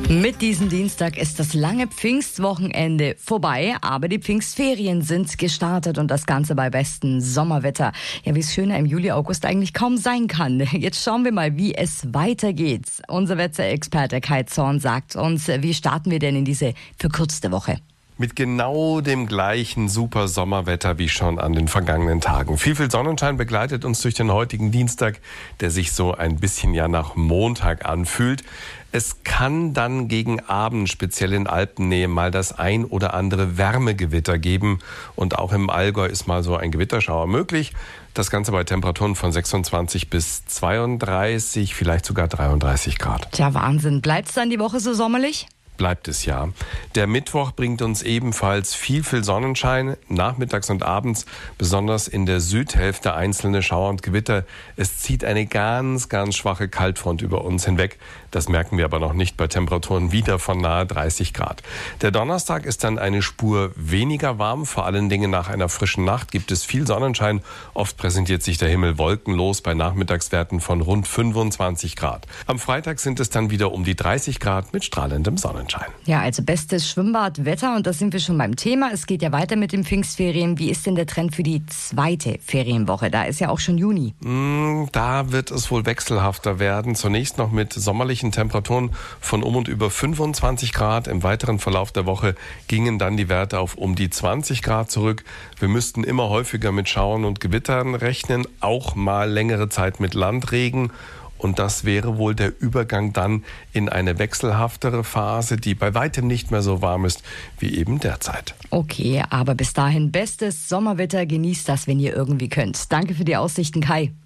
Mit diesem Dienstag ist das lange Pfingstwochenende vorbei, aber die Pfingstferien sind gestartet und das Ganze bei bestem Sommerwetter. Ja, wie es schöner im Juli, August eigentlich kaum sein kann. Jetzt schauen wir mal, wie es weitergeht. Unser Wetterexperte Kai Zorn sagt uns, wie starten wir denn in diese verkürzte Woche? Mit genau dem gleichen super Sommerwetter wie schon an den vergangenen Tagen. Viel Sonnenschein begleitet uns durch den heutigen Dienstag, der sich so ein bisschen ja nach Montag anfühlt. Es kann dann gegen Abend, speziell in Alpennähe, mal das ein oder andere Wärmegewitter geben. Und auch im Allgäu ist mal so ein Gewitterschauer möglich. Das Ganze bei Temperaturen von 26 bis 32, vielleicht sogar 33 Grad. Tja, Wahnsinn. Bleibt's dann die Woche so sommerlich? Bleibt es ja. Der Mittwoch bringt uns ebenfalls viel Sonnenschein, nachmittags und abends, besonders in der Südhälfte einzelne Schauer und Gewitter. Es zieht eine ganz schwache Kaltfront über uns hinweg. Das merken wir aber noch nicht bei Temperaturen wieder von nahe 30 Grad. Der Donnerstag ist dann eine Spur weniger warm. Vor allen Dingen nach einer frischen Nacht gibt es viel Sonnenschein. Oft präsentiert sich der Himmel wolkenlos bei Nachmittagswerten von rund 25 Grad. Am Freitag sind es dann wieder um die 30 Grad mit strahlendem Sonnenschein. Ja, also bestes Schwimmbadwetter und da sind wir schon beim Thema. Es geht ja weiter mit den Pfingstferien. Wie ist denn der Trend für die zweite Ferienwoche? Da ist ja auch schon Juni. Da wird es wohl wechselhafter werden. Zunächst noch mit sommerlichen Temperaturen von um und über 25 Grad. Im weiteren Verlauf der Woche gingen dann die Werte auf um die 20 Grad zurück. Wir müssten immer häufiger mit Schauern und Gewittern rechnen, auch mal längere Zeit mit Landregen. Und das wäre wohl der Übergang dann in eine wechselhaftere Phase, die bei weitem nicht mehr so warm ist wie eben derzeit. Okay, aber bis dahin bestes Sommerwetter. Genießt das, wenn ihr irgendwie könnt. Danke für die Aussichten, Kai.